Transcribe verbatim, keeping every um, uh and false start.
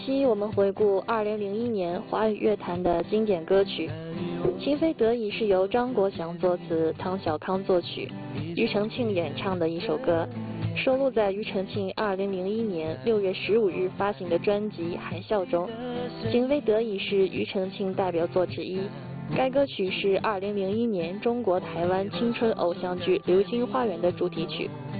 期我们回顾二零零一年华语乐坛的经典歌曲，《情非得已》是由张国祥作词，汤小康作曲，庾澄庆演唱的一首歌，收录在庾澄庆二零零一年六月十五日发行的专辑《海啸》中。《情非得已》是庾澄庆代表作之一。该歌曲是二零零一年中国台湾青春偶像剧《流星花园》的主题曲。